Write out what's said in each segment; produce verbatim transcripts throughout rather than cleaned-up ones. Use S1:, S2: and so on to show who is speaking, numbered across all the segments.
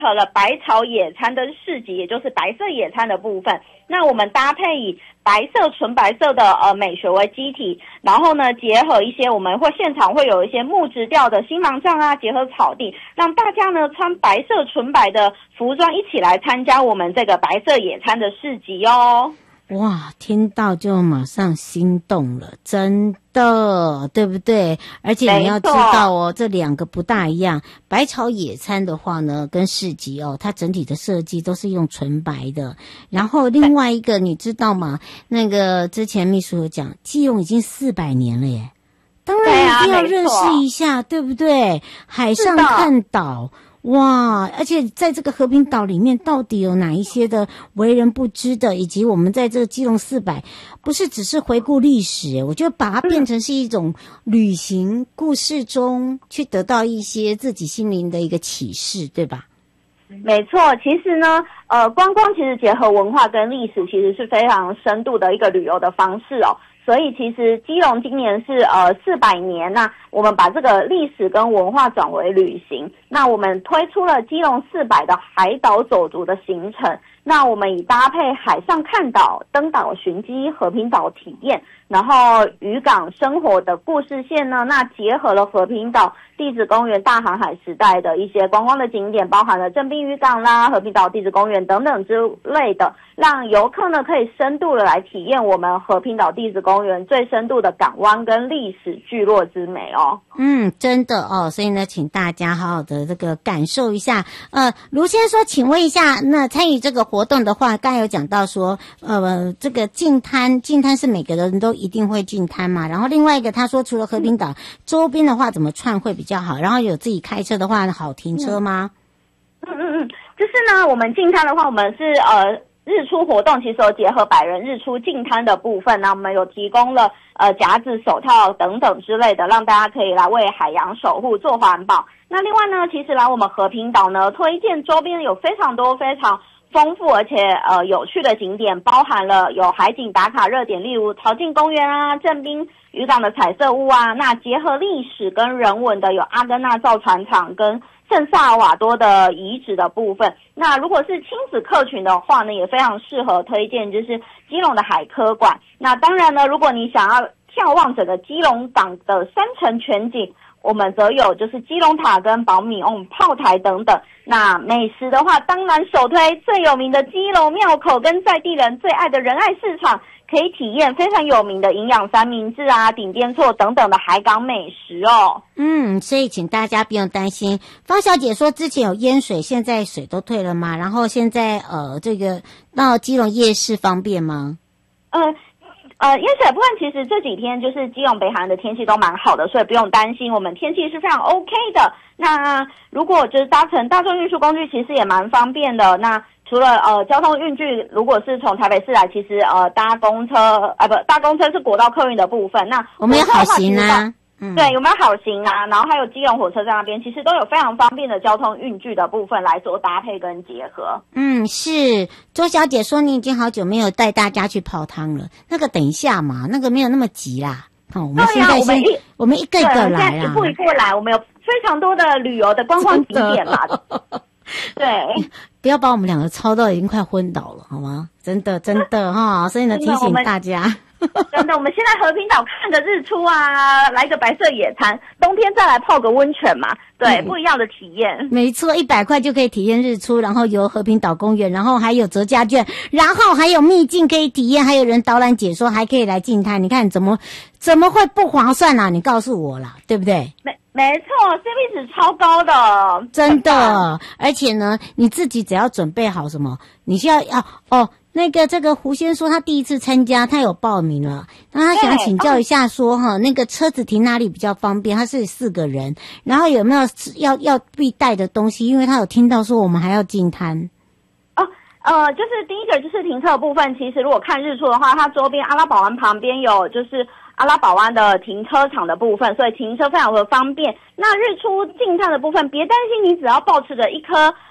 S1: 合了百草野餐的市集，也就是白色野餐的部分。那我们搭配以白色纯白色的呃美学为基体，然后呢结合一些我们会现场会有一些木质调的新芒帐啊，结合草地，让大家呢穿白色纯白的服装一起来参加我们这个白色野餐的市集哦。
S2: 哇，听到就马上心动了，真的，对不对？而且你要知道哦，这两个不大一样。百草野餐的话呢，跟市集哦，它整体的设计都是用纯白的。然后另外一个，你知道吗？那个之前秘书有讲，基隆已经四百年了耶，当然一定要认识一下， 对, 对不对？海上看岛。哇，而且在这个和平岛里面到底有哪一些的为人不知的，以及我们在这个基隆四百不是只是回顾历史，我觉得把它变成是一种旅行故事中去得到一些自己心灵的一个启示，对吧？
S1: 没错，其实呢呃，观光其实结合文化跟历史其实是非常深度的一个旅游的方式哦。所以其实基隆今年是呃四百年，那我们把这个历史跟文化转为旅行，那我们推出了基隆四百的海岛走读的行程，那我们以搭配海上看岛、登岛寻机、和平岛体验，然后渔港生活的故事线呢，那结合了和平岛地质公园大航海时代的一些观光的景点，包含了正滨渔港啦、和平岛地质公园等等之类的，让游客呢可以深度的来体验我们和平岛地质公园最深度的港湾跟历史聚落之美哦。
S2: 嗯，真的哦，所以呢，请大家好好的这个感受一下。呃，卢先生说，请问一下，那参与这个活动的话，刚才有讲到说，呃，这个进滩，进滩是每个人都一定会进滩嘛。然后另外一个，他说除了和平岛、嗯、周边的话，怎么串会比较好？然后有自己开车的话，好停车吗？
S1: 嗯嗯嗯，就是呢，我们进滩的话，我们是呃。日出活动其实有结合百人日出进滩的部分，那我们有提供了呃夹子、手套等等之类的，让大家可以来为海洋守护做环保。那另外呢，其实来我们和平岛呢，推荐周边有非常多非常丰富而且呃有趣的景点，包含了有海景打卡热点，例如潮境公园啊、正滨渔港的彩色屋啊。那结合历史跟人文的有阿根纳造船厂跟圣萨尔瓦多的遗址的部分。那如果是亲子客群的话呢，也非常适合推荐就是基隆的海科馆。那当然呢，如果你想要眺望整个基隆港的山城全景，我们则有就是基隆塔跟宝米瓮炮台等等。那美食的话，当然首推最有名的基隆庙口跟在地人最爱的仁爱市场，可以体验非常有名的营养三明治啊、顶边错等等的海港美食哦。
S2: 嗯，所以请大家不用担心。方小姐说之前有淹水，现在水都退了吗？然后现在呃这个到基隆夜市方便吗？
S1: 呃呃，淹水部分其实这几天就是基隆北海岸的天气都蛮好的，所以不用担心，我们天气是非常 OK 的。那如果就是搭乘大众运输工具，其实也蛮方便的。那除了呃交通运具，如果是从台北市来，其实呃搭公车啊不搭公车是国道客运的部分。那
S2: 我们有好行啊。
S1: 嗯，对，有没有好行啊？然后还有基隆火车站那边，其实都有非常方便的交通运具的部分来做搭配跟结合。
S2: 嗯，是。周小姐说你已经好久没有带大家去泡汤了，那个等一下嘛，那个没有那么急啦。好、哦，我们现在先，
S1: 我,
S2: 我们一个一个来啦，
S1: 一步一步来。我们有非常多的旅游的观光景点啦。对，
S2: 不要把我们两个操到已经快昏倒了，好吗？真的，真的哈，所以呢，提醒大家。
S1: 真的，我们现在和平岛看个日出啊，来个白色野餐，冬天再来泡个温泉嘛，对，嗯、不一样的体验。
S2: 没错，一百块就可以体验日出，然后游和平岛公园，然后还有折价券，然后还有秘境可以体验，还有人导览解说，还可以来进滩。你看怎么怎么会不划算啊？你告诉我啦，对不对？
S1: 没没错 ，C P 值超高的，
S2: 真的。而且呢，你自己只要准备好什么，你需要要哦。那个这个胡先说他第一次参加，他有报名了，那他想请教一下说哈，那个车子停哪里比较方便？他是四个人，然后有没有要要必带的东西？因为他有听到说我们还要进滩。
S1: 哦，呃，就是第一个就是停车的部分，其实如果看日出的话，它周边阿拉堡湾旁边有就是阿拉堡湾的停车场的部分，所以停车非常的方便。那日出进滩的部分，别担心，你只要抱持着一颗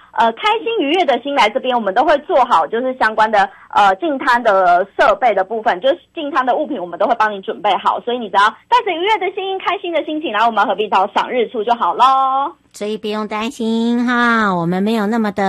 S1: 呃开心愉悦的心来这边，我们都会做好就是相关的呃进摊的设备的部分，就是进摊的物品我们都会帮你准备好，所以你只要带着愉悦的心、开心的心情来我们河滨岛赏日出就好咯。
S2: 所以不用担心哈，我们没有那么的